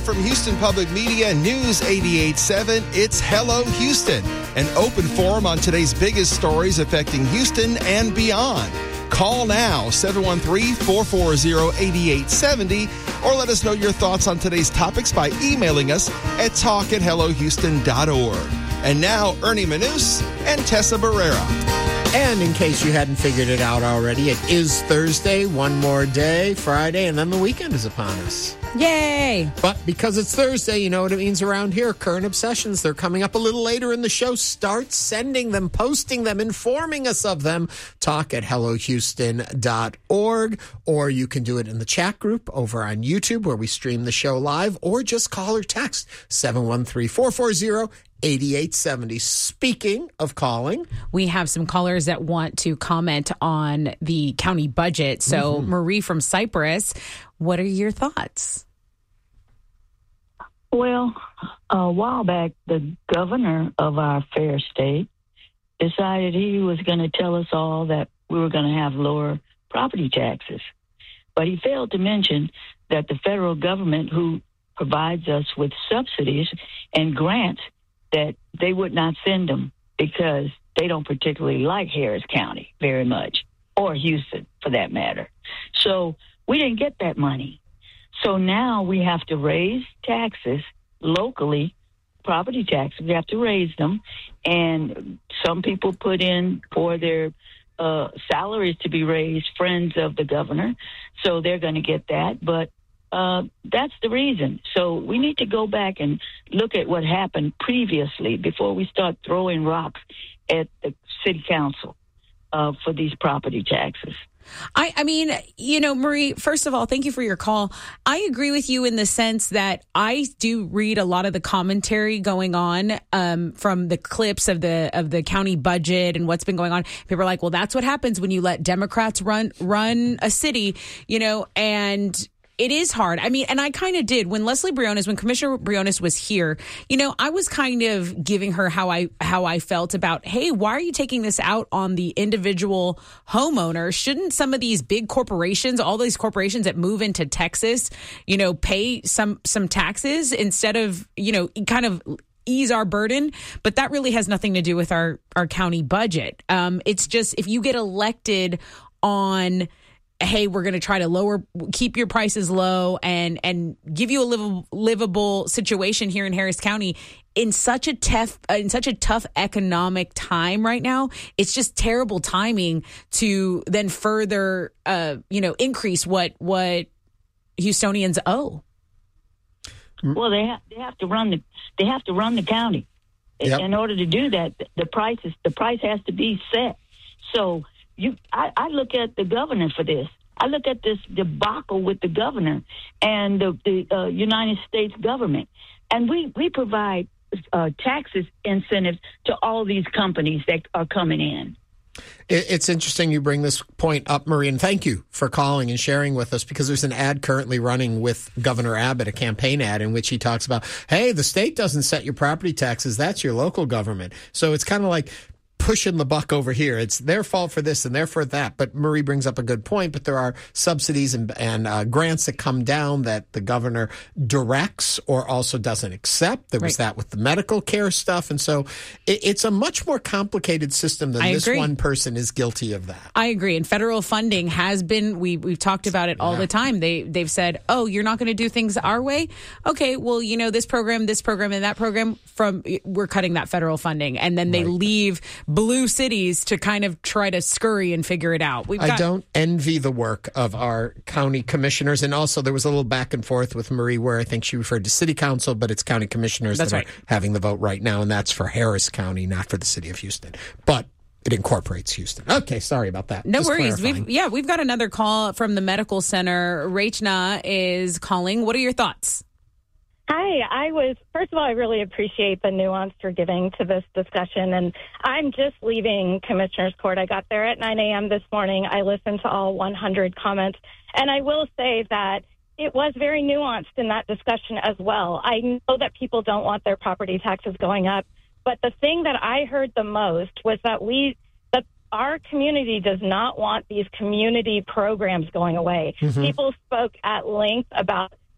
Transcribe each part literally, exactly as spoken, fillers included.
from Houston Public Media News eighty-eight point seven, it's Hello Houston, an open forum on today's biggest stories affecting Houston and beyond. Call now, seven one three, four four zero, eight eight seven zero, or let us know your thoughts on today's topics by emailing us at talk at hello houston dot org. And now, Ernie Manous and Tessa Barrera. And in case you hadn't figured it out already, it is Thursday, one more day, Friday, and then the weekend is upon us. Yay! But because it's Thursday, you know what it means around here. Current obsessions, they're coming up a little later in the show. Start sending them, posting them, informing us of them. Talk at hello houston dot org, or you can do it in the chat group over on YouTube where we stream the show live, or just call or text seven one three, four four zero, eight eight seven zero. Speaking of calling, we have some callers that want to comment on the county budget. So, mm-hmm. Marie from Cypress, what are your thoughts? Well, a while back, the governor of our fair state decided he was going to tell us all that we were going to have lower property taxes. But he failed to mention that the federal government, who provides us with subsidies and grants, that they would not send them because they don't particularly like Harris County very much, or Houston for that matter. So we didn't get that money. So now we have to raise taxes locally, property taxes. We have to raise them. And some people put in for their uh, salaries to be raised, friends of the governor. So they're going to get that. But uh, that's the reason. So we need to go back and look at what happened previously before we start throwing rocks at the city council uh, for these property taxes. I, I mean, you know, Marie, first of all, thank you for your call. I agree with you in the sense that I do read a lot of the commentary going on um, from the clips of the of the county budget and what's been going on. People are like, well, that's what happens when you let Democrats run run a city, you know, and it is hard. I mean, and I kind of did when Leslie Briones, when Commissioner Briones was here, you know, I was kind of giving her how I how I felt about, hey, why are you taking this out on the individual homeowner? Shouldn't some of these big corporations, all these corporations that move into Texas, you know, pay some some taxes instead of, you know, kind of ease our burden? But that really has nothing to do with our, our county budget. Um, it's just if you get elected on, hey, we're going to try to lower, keep your prices low and and give you a livable, livable situation here in Harris County in such a tough, in such a tough economic time right now. It's just terrible timing to then further, uh, you know, increase what what Houstonians owe. Well, they have they have to run the they have to run the county. Yep. In order to do that, the price is the price has to be set. So. You, I, I look at the governor for this. I look at this debacle with the governor and the, the uh, United States government. And we, we provide uh, taxes incentives to all these companies that are coming in. It's interesting you bring this point up, Marie, and thank you for calling and sharing with us, because there's an ad currently running with Governor Abbott, a campaign ad in which he talks about, hey, the state doesn't set your property taxes. That's your local government. So it's kind of like pushing the buck over here. It's their fault for this and their for that. But Marie brings up a good point. But there are subsidies and, and uh, grants that come down that the governor directs or also doesn't accept. There was right. that with the medical care stuff. And so it, it's a much more complicated system than I this agree. one person is guilty of that. I agree. And federal funding has been, we, we've talked about it all yeah. the time. They, they've said, oh, you're not going to do things our way? Okay, well, you know, this program, this program, and that program, from we're cutting that federal funding. And then they right. leave blue cities to kind of try to scurry and figure it out. We've got- I don't envy the work of our county commissioners. And also there was a little back and forth with Marie where I think she referred to city council, but it's county commissioners that's that right. are having the vote right now. And that's for Harris County, not for the city of Houston. But it incorporates Houston. Okay, sorry about that. No Just worries. clarifying. We've, yeah, we've got another call from the medical center. Rachna is calling. What are your thoughts? Hi, I was, first of all, I really appreciate the nuance you're giving to this discussion. And I'm just leaving Commissioner's Court. I got there at nine a.m. this morning. I listened to all one hundred comments. And I will say that it was very nuanced in that discussion as well. I know that people don't want their property taxes going up. But the thing that I heard the most was that we, that our community does not want these community programs going away. Mm-hmm. People spoke at length about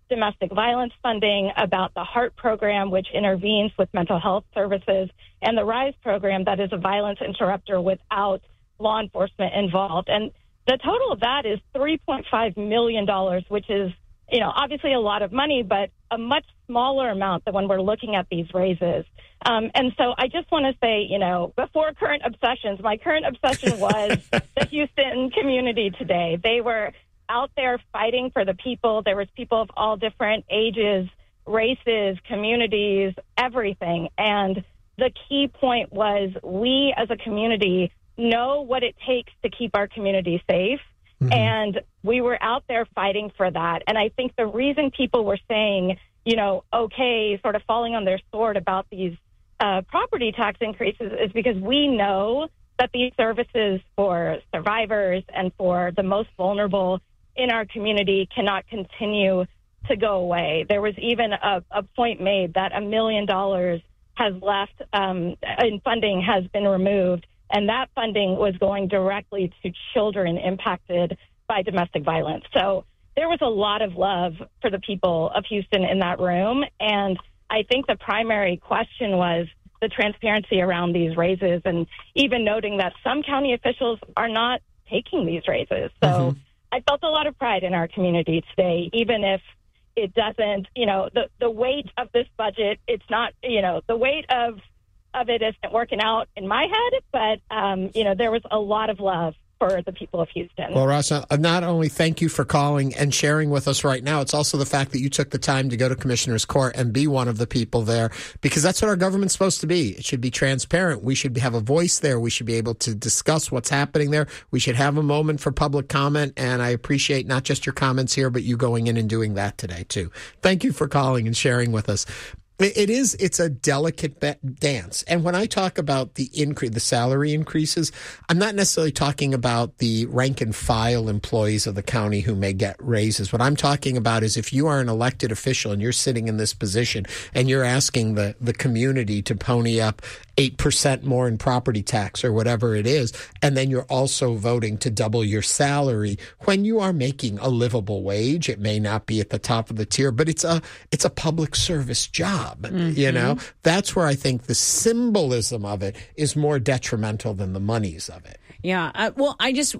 domestic violence funding, about the HEART program, which intervenes with mental health services, and the RISE program, that is a violence interrupter without law enforcement involved. And the total of that is three point five million dollars, which is, you know, obviously a lot of money, but a much smaller amount than when we're looking at these raises. Um, and so I just want to say, you know, before current obsessions, my current obsession was the Houston community today. They were out there fighting for the people. There was people of all different ages, races, communities, everything. And the key point was we as a community know what it takes to keep our community safe. Mm-hmm. And we were out there fighting for that. And I think the reason people were saying, you know, okay, sort of falling on their sword about these uh, property tax increases is because we know that these services for survivors and for the most vulnerable in our community cannot continue to go away. There was even a, a point made that a million dollars has left um, in funding has been removed, and that funding was going directly to children impacted by domestic violence. So there was a lot of love for the people of Houston in that room, and I think the primary question was the transparency around these raises, and even noting that some county officials are not taking these raises. So mm-hmm. I felt a lot of pride in our community today, even if it doesn't, you know, the, the weight of this budget, it's not, you know, the weight of of it isn't working out in my head, but, um, you know, there was a lot of love for the people of Houston. Well, Rasha, not only thank you for calling and sharing with us right now, it's also the fact that you took the time to go to Commissioner's Court and be one of the people there, because that's what our government's supposed to be. It should be transparent. We should have a voice there. We should be able to discuss what's happening there. We should have a moment for public comment, and I appreciate not just your comments here, but you going in and doing that today, too. Thank you for calling and sharing with us. It is, it's a delicate dance. And when I talk about the increase, the salary increases, I'm not necessarily talking about the rank and file employees of the county who may get raises. What I'm talking about is if you are an elected official and you're sitting in this position and you're asking the, the community to pony up eight percent more in property tax or whatever it is, and then you're also voting to double your salary when you are making a livable wage. It may not be at the top of the tier, but it's a, it's a public service job. Mm-hmm. You know, that's where I think the symbolism of it is more detrimental than the monies of it. Yeah. Uh, well, I just,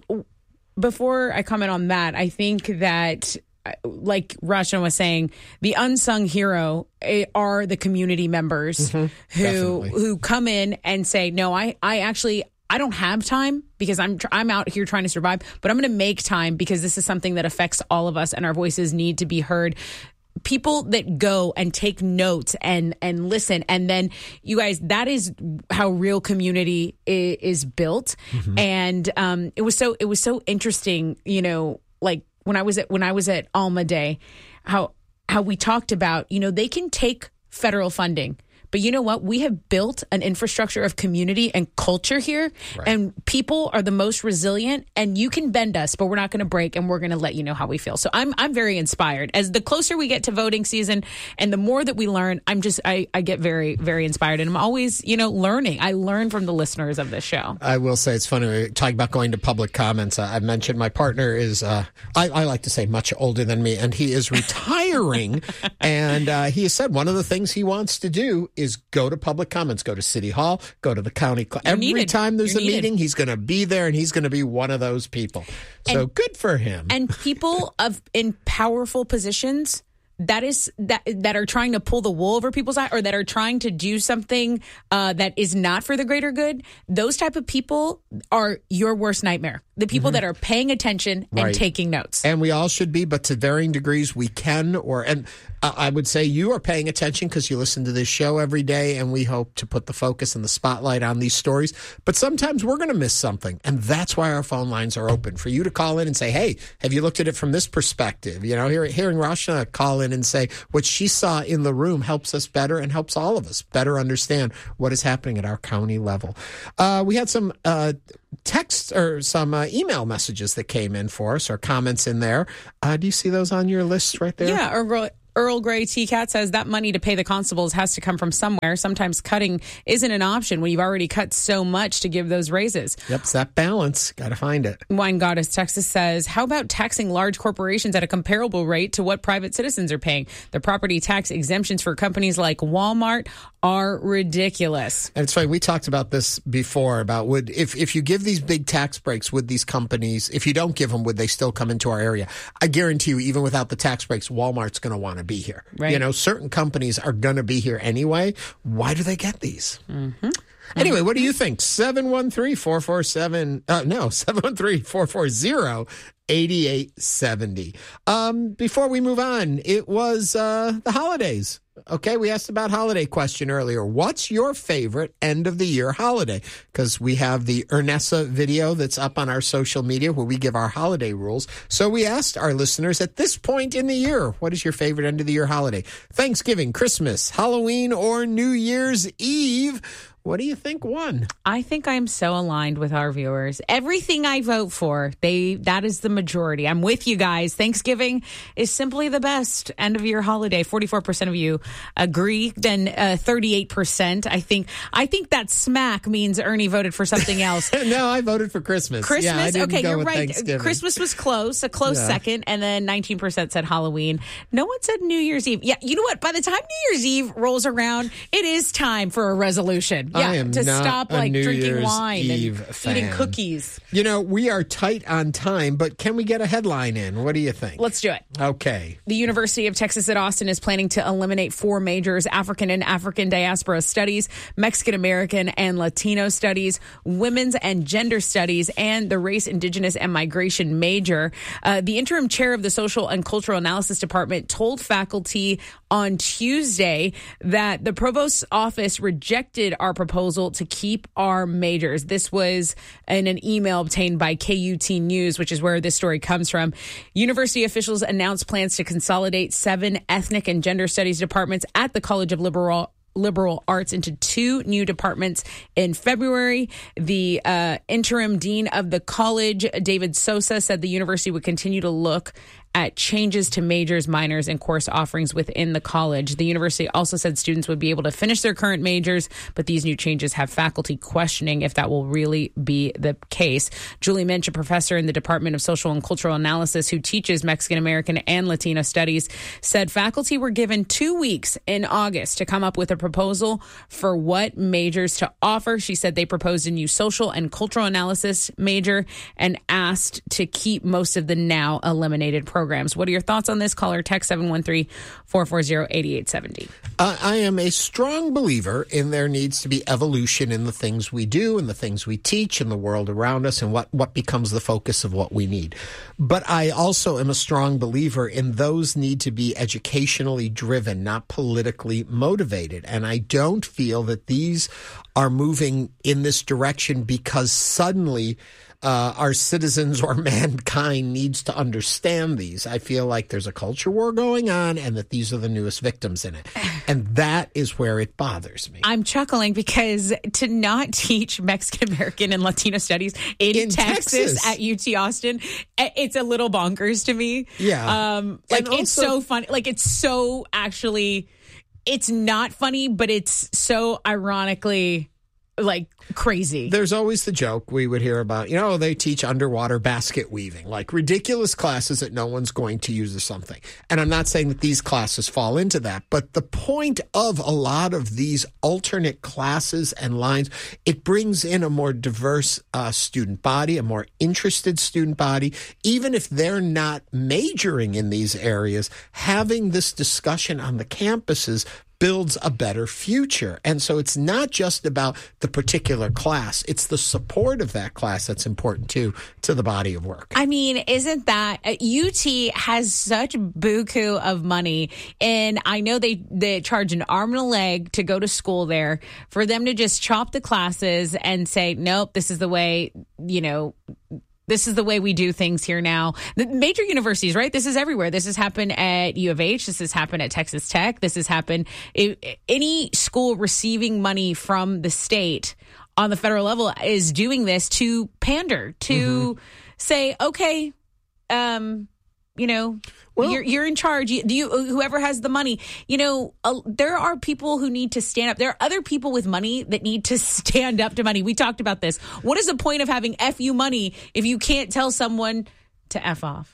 before I comment on that, I think that, like Rachna was saying, the unsung hero are the community members mm-hmm. who Definitely. who come in and say, no, I, I actually, I don't have time because I'm I'm out here trying to survive, but I'm going to make time because this is something that affects all of us and our voices need to be heard. People that go and take notes and, and listen. And then you guys, that is how real community is, is built. Mm-hmm. And um, it was so it was so interesting, you know, like when I was at when I was at Alma Day, how how we talked about, you know, they can take federal funding. But you know what? We have built an infrastructure of community and culture here, right. And people are the most resilient. And you can bend us, but we're not going to break, and we're going to let you know how we feel. So I'm I'm very inspired. As the closer we get to voting season, and the more that we learn, I'm just I, I get very very inspired, and I'm always you know learning. I learn from the listeners of this show. I will say it's funny we're talking about going to public comments. Uh, I mentioned my partner is uh, I, I like to say much older than me, and he is retiring, and uh, he has said one of the things he wants to do is go to public comments, go to City Hall, go to the county. Cl- Every needed. time there's You're a needed. meeting, he's going to be there, and he's going to be one of those people. So and, good for him. And people of in powerful positions that is that that are trying to pull the wool over people's eye, or that are trying to do something uh, that is not for the greater good. Those type of people are your worst nightmare. The people mm-hmm. that are paying attention and right. taking notes. And we all should be, but to varying degrees we can. Or and uh, I would say you are paying attention because you listen to this show every day, and we hope to put the focus and the spotlight on these stories. But sometimes we're going to miss something, and that's why our phone lines are open for you to call in and say, hey, have you looked at it from this perspective? You know, hear, hearing Rachna call in and say what she saw in the room helps us better and helps all of us better understand what is happening at our county level. Uh, we had some uh, text or some uh, email messages that came in for us, or comments in there. Uh, do you see those on your list right there? Yeah, or Earl Grey T Cat says that money to pay the constables has to come from somewhere. Sometimes cutting isn't an option when you've already cut so much to give those raises. Yep, it's that balance. Got to find it. Wine Goddess Texas says, how about taxing large corporations at a comparable rate to what private citizens are paying? The property tax exemptions for companies like Walmart are ridiculous. And it's funny, we talked about this before about would if, if you give these big tax breaks, would these companies, if you don't give them, would they still come into our area? I guarantee you, even without the tax breaks, Walmart's going to want to be here. Right. You know, certain companies are going to be here anyway. Why do they get these? Mm-hmm. Anyway, what do you think? seven one three, four four seven, uh, no, seven one three, four four zero, eight eight seven zero. Um, before we move on, it was uh, the holidays. Okay, we asked about holiday question earlier. What's your favorite end of the year holiday? Because we have the Ernessa video that's up on our social media where we give our holiday rules. So we asked our listeners at this point in the year, what is your favorite end of the year holiday? Thanksgiving, Christmas, Halloween, or New Year's Eve? What do you think won? I think I'm so aligned with our viewers. Everything I vote for, they that is the majority. I'm with you guys. Thanksgiving is simply the best end of year holiday. forty-four percent of you agree. Then uh, thirty-eight percent. I think I think that smack means Ernie voted for something else. No, I voted for Christmas. Christmas? Yeah, I didn't okay, go you're with right. Thanksgiving. Christmas was close, a close Yeah. second, and then nineteen percent said Halloween. No one said New Year's Eve. Yeah, you know what? By the time New Year's Eve rolls around, it is time for a resolution. Yeah, I am to not stop a like New drinking Year's wine Eve and fan. eating cookies. You know, we are tight on time, but can we get a headline in? What do you think? Let's do it. Okay. The University of Texas at Austin is planning to eliminate four majors: African and African Diaspora Studies, Mexican American and Latino Studies, Women's and Gender Studies, and the Race, Indigenous, and Migration major. Uh, the interim chair of the Social and Cultural Analysis Department told faculty on Tuesday that the provost's office rejected our proposal to keep our majors. This was in an email obtained by K U T News, which is where this story comes from. University officials announced plans to consolidate seven ethnic and gender studies departments at the College of Liberal Liberal Arts into two new departments in February. The uh, interim dean of the college, David Sosa, said the university would continue to look at changes to majors, minors, and course offerings within the college. The university also said students would be able to finish their current majors, but these new changes have faculty questioning if that will really be the case. Julie Minch, a professor in the Department of Social and Cultural Analysis who teaches Mexican American and Latino studies, said faculty were given two weeks in August to come up with a proposal for what majors to offer. She said they proposed a new social and cultural analysis major and asked to keep most of the now eliminated programs. Programs. What are your thoughts on this? Caller text seven one three, four four zero, eight eight seven zero. Uh, I am a strong believer in there needs to be evolution in the things we do and the things we teach in the world around us and what, what becomes the focus of what we need. But I also am a strong believer in those need to be educationally driven, not politically motivated. And I don't feel that these are moving in this direction because suddenly Uh, our citizens or mankind needs to understand these. I feel like there's a culture war going on and that these are the newest victims in it. And that is where it bothers me. I'm chuckling because to not teach Mexican American and Latino studies in, In Texas, Texas. at U T Austin, it's a little bonkers to me. Yeah. Um, like And it's also- so funny. Like it's so actually, it's not funny, but it's so ironically like crazy. There's always the joke we would hear about, you know, they teach underwater basket weaving, like ridiculous classes that no one's going to use or something. And I'm not saying that these classes fall into that, but the point of a lot of these alternate classes and lines, it brings in a more diverse uh, student body, a more interested student body. Even if they're not majoring in these areas, having this discussion on the campuses builds a better future. And so it's not just about the particular class. It's the support of that class that's important too to the body of work. I mean, isn't that uh, U T has such buku of money, and I know they they charge an arm and a leg to go to school there. For them to just chop the classes and say, nope, this is the way, you know, this is the way we do things here now. The major universities, right? This is everywhere. This has happened at U of H. This has happened at Texas Tech. This has happened. If any school receiving money from the state on the federal level is doing this to pander, to mm-hmm. say, okay, um, you know, Well, you're you're in charge. You, you whoever has the money, you know, uh, there are people who need to stand up. There are other people with money that need to stand up to money. We talked about this. What is the point of having F you money if you can't tell someone to F off?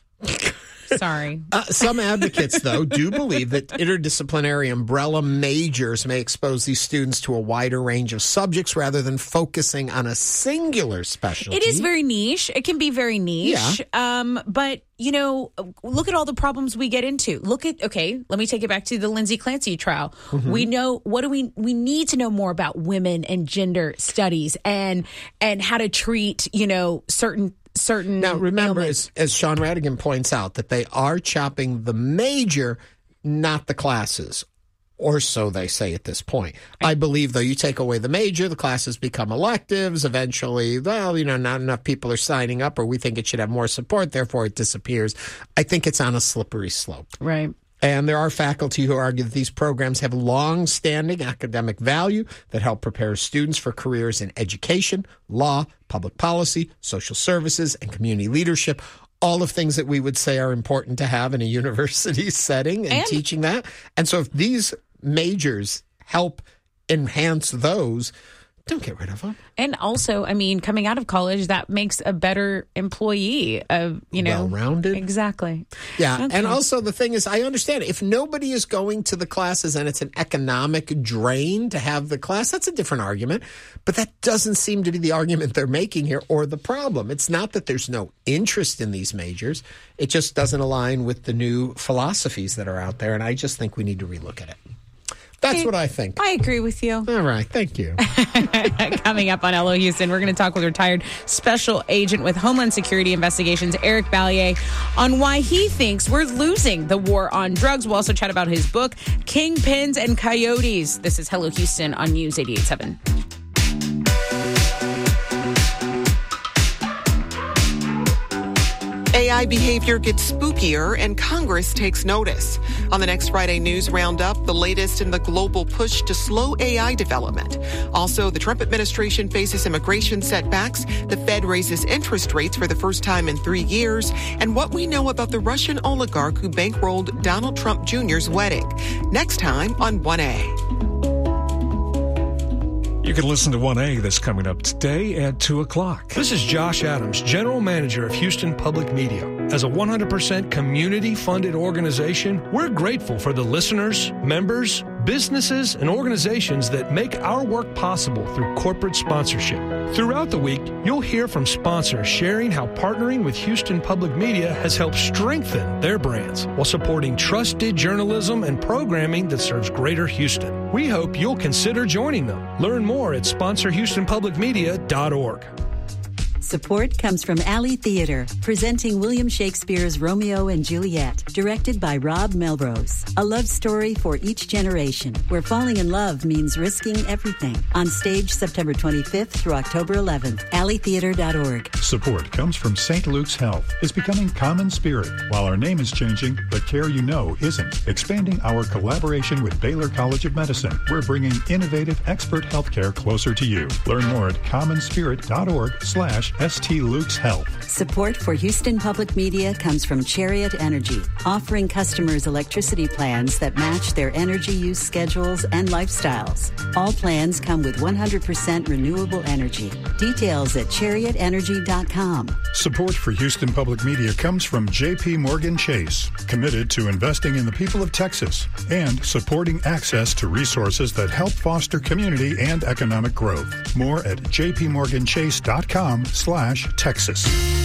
Sorry. Uh, some advocates, though, do believe that interdisciplinary umbrella majors may expose these students to a wider range of subjects rather than focusing on a singular specialty. It is very niche. It can be very niche. Yeah. Um, but, you know, look at all the problems we get into. Look at, okay, let me take it back to the Lindsay Clancy trial. Mm-hmm. We know, what do we, we need to know more about women and gender studies and, and how to treat, you know, certain certain Now, remember, as, as Sean Radigan points out, that they are chopping the major, not the classes, or so they say at this point. I believe, though, you take away the major, the classes become electives. Eventually, well, you know, not enough people are signing up, or we think it should have more support, therefore it disappears. I think it's on a slippery slope. Right. And there are faculty who argue that these programs have long-standing academic value that help prepare students for careers in education, law, public policy, social services, and community leadership, all of things that we would say are important to have in a university setting and, and teaching that. And so if these majors help enhance those, don't get rid of them. And also, I mean, coming out of college, that makes a better employee, of you know, well-rounded. Exactly. Yeah, okay. And also the thing is, I understand if nobody is going to the classes and it's an economic drain to have the class, that's a different argument. But that doesn't seem to be the argument they're making here or the problem. It's not that there's no interest in these majors; it just doesn't align with the new philosophies that are out there. And I just think we need to relook at it. That's what I think. I agree with you. All right. Thank you. Coming up on Hello Houston, we're going to talk with retired special agent with Homeland Security Investigations, Eric Balliet, on why he thinks we're losing the war on drugs. We'll also chat about his book, Kingpins and Coyotes. This is Hello Houston on News eighty-eight point seven. A I behavior gets spookier and Congress takes notice. On the next Friday News Roundup, the latest in the global push to slow A I development. Also, the Trump administration faces immigration setbacks. The Fed raises interest rates for the first time in three years. And what we know about the Russian oligarch who bankrolled Donald Trump Junior's wedding. Next time on one A. You can listen to one A that's coming up today at two o'clock. This is Josh Adams, General Manager of Houston Public Media. As a one hundred percent community-funded organization, we're grateful for the listeners, members, businesses, and organizations that make our work possible through corporate sponsorship. Throughout the week, you'll hear from sponsors sharing how partnering with Houston Public Media has helped strengthen their brands while supporting trusted journalism and programming that serves Greater Houston. We hope you'll consider joining them. Learn more at sponsor houston public media dot org. Support comes from Alley Theater, presenting William Shakespeare's Romeo and Juliet, directed by Rob Melrose. A love story for each generation, where falling in love means risking everything. On stage September twenty-fifth through October eleventh. alley theater dot org. Support comes from Saint Luke's Health. It's becoming common spirit. While our name is changing, the care you know isn't. Expanding our collaboration with Baylor College of Medicine, we're bringing innovative expert healthcare closer to you. Learn more at common spirit dot org slash S T Luke's Health. Support for Houston Public Media comes from Chariot Energy, offering customers electricity plans that match their energy use schedules and lifestyles. All plans come with one hundred percent renewable energy. Details at chariot energy dot com. Support for Houston Public Media comes from J P Morgan Chase, committed to investing in the people of Texas and supporting access to resources that help foster community and economic growth. More at j p morgan chase dot com slash Texas.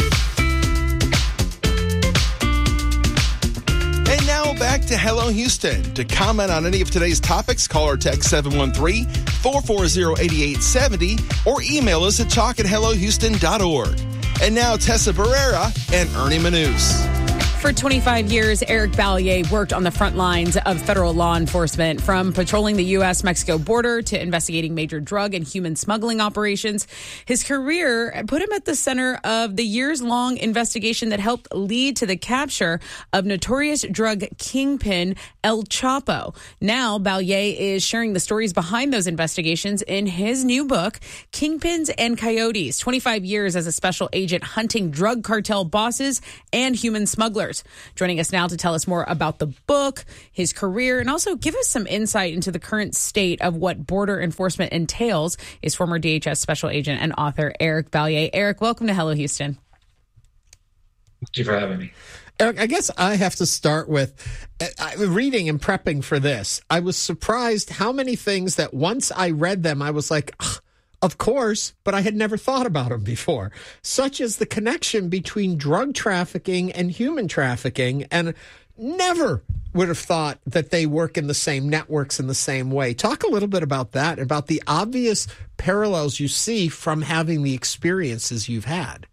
And now back to Hello Houston. To comment on any of today's topics, call or text seven one three, four four zero, eight eight seven zero or email us at talk at hello houston dot org. And now Tessa Barrera and Ernie Manous. For twenty-five years, Eric Balliet worked on the front lines of federal law enforcement, from patrolling the U S Mexico border to investigating major drug and human smuggling operations. His career put him at the center of the years-long investigation that helped lead to the capture of notorious drug kingpin El Chapo. Now, Balliet is sharing the stories behind those investigations in his new book, Kingpins and Coyotes, twenty-five years as a special agent hunting drug cartel bosses and human smugglers. Spears. Joining us now to tell us more about the book, his career, and also give us some insight into the current state of what border enforcement entails is former D H S special agent and author Eric Valliere. Eric, welcome to Hello Houston. Thank you for having me. Eric, I guess I have to start with uh, reading and prepping for this. I was surprised how many things that once I read them, I was like, of course, but I had never thought about them before, such as the connection between drug trafficking and human trafficking, and never would have thought that they work in the same networks in the same way. Talk a little bit about that, about the obvious parallels you see from having the experiences you've had.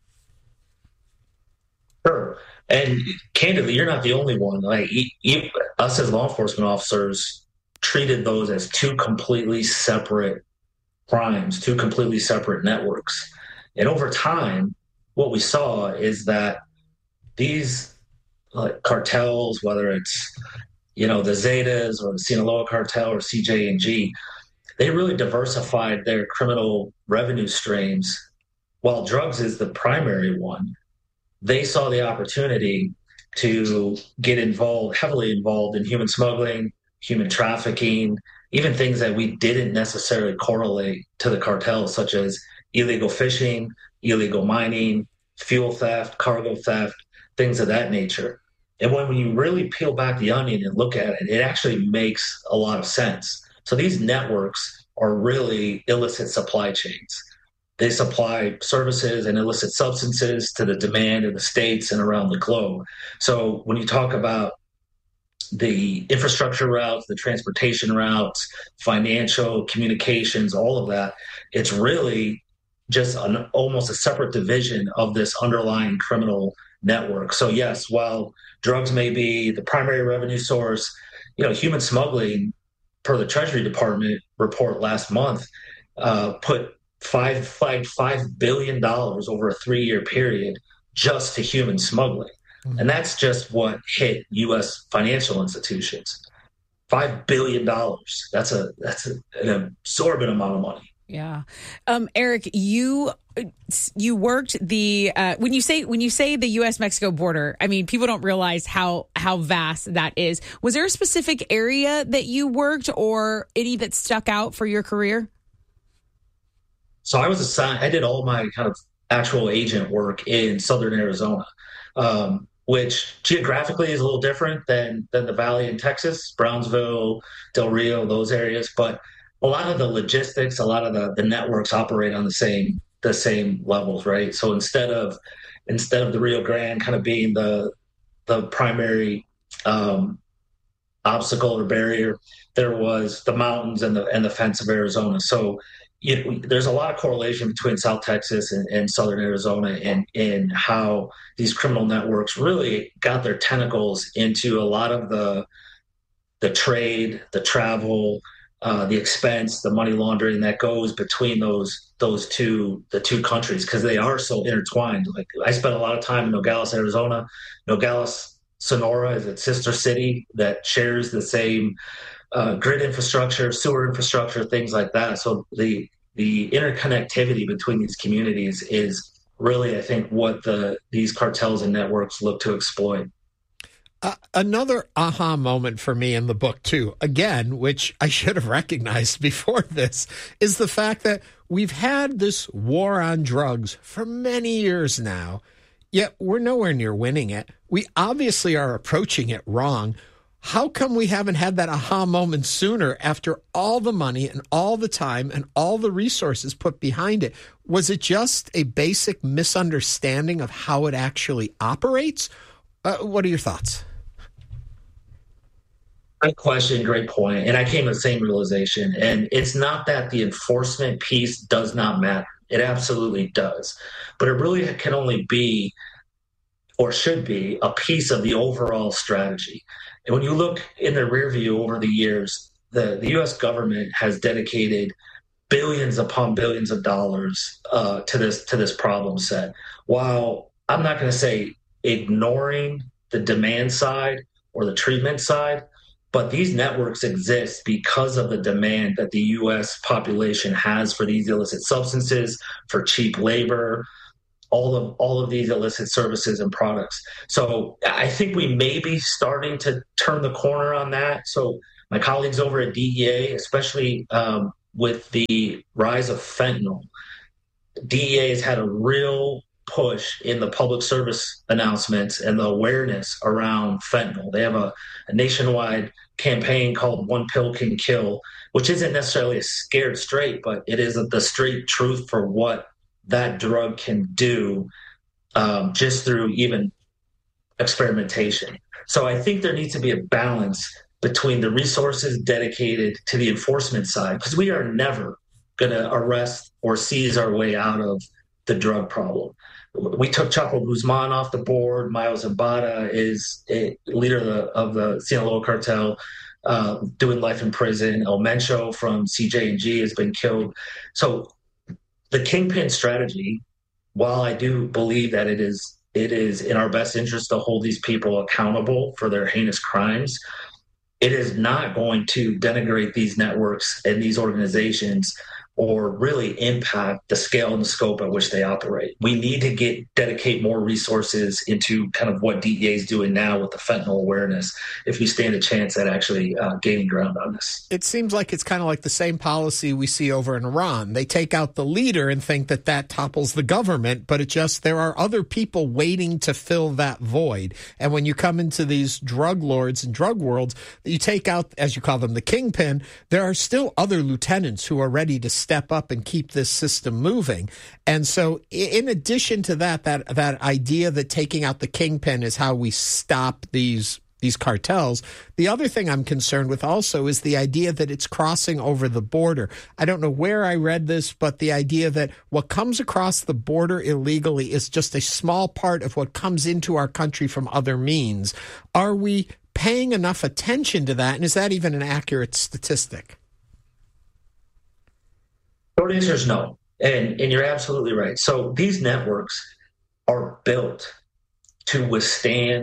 Sure. And candidly, you're not the only one. Like you, you, us as law enforcement officers treated those as two completely separate crimes, two completely separate networks. And over time, what we saw is that these uh, cartels, whether it's, you know, the Zetas or the Sinaloa cartel or C J and G, they really diversified their criminal revenue streams. While drugs is the primary one, they saw the opportunity to get involved, heavily involved in human smuggling, human trafficking, even things that we didn't necessarily correlate to the cartels, such as illegal fishing, illegal mining, fuel theft, cargo theft, things of that nature. And when you really peel back the onion and look at it, it actually makes a lot of sense. So these networks are really illicit supply chains. They supply services and illicit substances to the demand in the states and around the globe. So when you talk about the infrastructure routes, the transportation routes, financial, communications, all of that, it's really just an almost a separate division of this underlying criminal network. So yes, while drugs may be the primary revenue source, you know, human smuggling, per the Treasury Department report last month, uh, put Five, five, five billion dollars over a three-year period just to human smuggling. Mm-hmm. And that's just what hit U S financial institutions. Five billion dollars. That's a that's a, an absorbent amount of money. Yeah. Um, Eric, you you worked the uh, when you say when you say the U S Mexico border, I mean, people don't realize how how vast that is. Was there a specific area that you worked or any that stuck out for your career? So I was assigned, I did all my kind of actual agent work in Southern Arizona, um, which geographically is a little different than, than the Valley in Texas, Brownsville, Del Rio, those areas. But a lot of the logistics, a lot of the, the networks operate on the same, the same levels, right? So instead of, instead of the Rio Grande kind of being the, the primary um, obstacle or barrier, there was the mountains and the, and the fence of Arizona. So You, there's a lot of correlation between South Texas and, and Southern Arizona and in how these criminal networks really got their tentacles into a lot of the the trade, the travel, uh, the expense, the money laundering that goes between those those two the two countries because they are so intertwined. Like I spent a lot of time in Nogales, Arizona. Nogales, Sonora is its sister city that shares the same Uh, grid infrastructure, sewer infrastructure, things like that. So the the interconnectivity between these communities is really, I think, what the these cartels and networks look to exploit. Uh, another aha moment for me in the book, too, again, which I should have recognized before this, is the fact that we've had this war on drugs for many years now, yet we're nowhere near winning it. We obviously are approaching it wrong. How come we haven't had that aha moment sooner after all the money and all the time and all the resources put behind it? Was it just a basic misunderstanding of how it actually operates? Uh, what are your thoughts? Great question, great point. And I came to the same realization. And it's not that the enforcement piece does not matter. It absolutely does. But it really can only be or should be a piece of the overall strategy. And when you look in the rear view over the years, the, the U S government has dedicated billions upon billions of dollars uh, to this to this problem set. While I'm not going to say ignoring the demand side or the treatment side, but these networks exist because of the demand that the U S population has for these illicit substances, for cheap labor, all of all of these illicit services and products. So I think we may be starting to turn the corner on that. So my colleagues over at D E A, especially um, with the rise of fentanyl, D E A has had a real push in the public service announcements and the awareness around fentanyl. They have a, a nationwide campaign called One Pill Can Kill, which isn't necessarily a scared straight, but it is the straight truth for what that drug can do um, just through even experimentation. So I think there needs to be a balance between the resources dedicated to the enforcement side, because we are never going to arrest or seize our way out of the drug problem. We took Chapo Guzman off the board. Miles Zapata is a leader of the, of the Sinaloa cartel, uh, doing life in prison. El Mencho from C J and G has been killed. So the kingpin strategy, while I do believe that it is it is in our best interest to hold these people accountable for their heinous crimes, it is not going to denigrate these networks and these organizations or really impact the scale and the scope at which they operate. We need to get dedicate more resources into kind of what D E A is doing now with the fentanyl awareness if we stand a chance at actually uh, gaining ground on this. It seems like it's kind of like the same policy we see over in Iran. They take out the leader and think that that topples the government, but it just, there are other people waiting to fill that void. And when you come into these drug lords and drug worlds, you take out, as you call them, the kingpin, there are still other lieutenants who are ready to step up and keep this system moving. And so in addition to that, that that idea that taking out the kingpin is how we stop these these cartels, the other thing I'm concerned with also is the idea that it's crossing over the border. I don't know where I read this, but the idea that what comes across the border illegally is just a small part of what comes into our country from other means. Are we paying enough attention to that? And is that even an accurate statistic? Short answer is no. And, and you're absolutely right. So these networks are built to withstand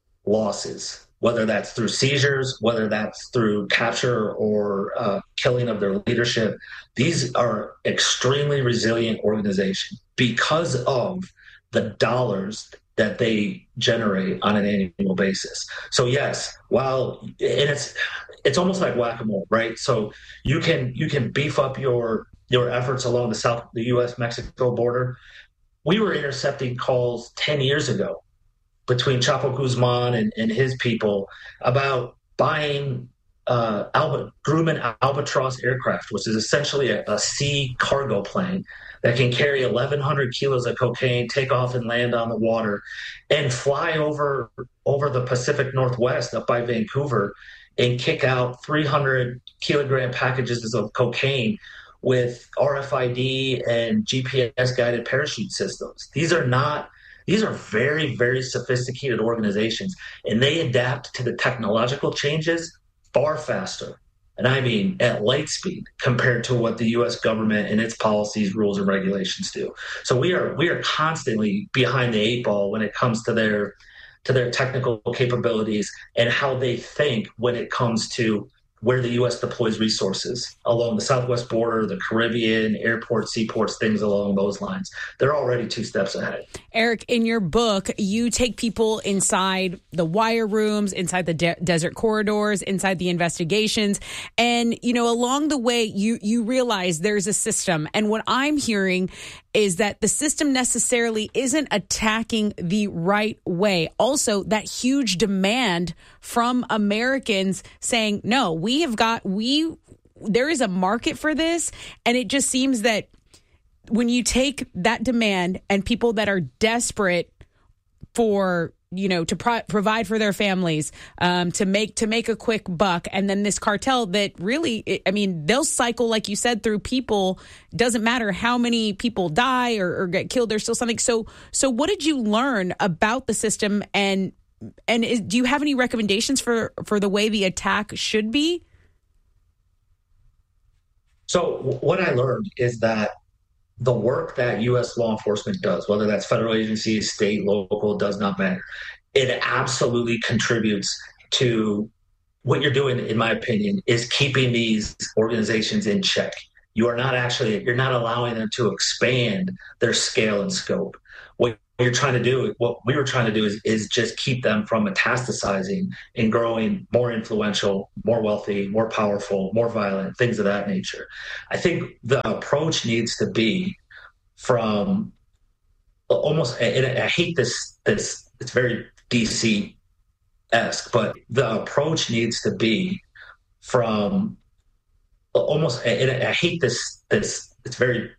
losses, whether that's through seizures, whether that's through capture or uh, killing of their leadership. These are extremely resilient organizations because of the dollars that they generate on an annual basis. So yes, while and it's it's almost like whack-a-mole, right? So you can you can beef up your your efforts along the South, the U S Mexico border. We were intercepting calls ten years ago between Chapo Guzman and, and his people about buying uh, Alba, Grumman Albatross aircraft, which is essentially a, a sea cargo plane that can carry eleven hundred kilos of cocaine, take off and land on the water, and fly over over the Pacific Northwest up by Vancouver and kick out three hundred kilogram packages of cocaine with R F I D and G P S-guided parachute systems. These are not, these are very, very sophisticated organizations, and they adapt to the technological changes far faster. And I mean at light speed compared to what the U S government and its policies, rules, and regulations do. So we are we are constantly behind the eight ball when it comes to their to their technical capabilities and how they think when it comes to where the U S deploys resources along the southwest border, the Caribbean, airports, seaports, things along those lines. They're already two steps ahead. Eric, in your book, you take people inside the wire rooms, inside the de- desert corridors, inside the investigations. And, you know, along the way, you, you realize there's a system. And what I'm hearing is that the system necessarily isn't attacking the right way. Also, that huge demand from Americans saying, no, we have got, we, there is a market for this. And it just seems that when you take that demand and people that are desperate for, you know, to pro- provide for their families, um, to make to make a quick buck, and then this cartel that really, I mean, they'll cycle, like you said, through people. Doesn't matter how many people die or, or get killed. There's still something. So, so what did you learn about the system, and and is, do you have any recommendations for for the way the attack should be? So, what I learned is that the work that U S law enforcement does, whether that's federal agencies, state, local, does not matter. It absolutely contributes to what you're doing, in my opinion, is keeping these organizations in check. You are not actually, you're not allowing them to expand their scale and scope. what you're trying to do, what we were trying to do is, is just keep them from metastasizing and growing more influential, more wealthy, more powerful, more violent, things of that nature. I think the approach needs to be from almost, and I hate this, this, it's very D C-esque, but the approach needs to be from almost, and I hate this, this, it's very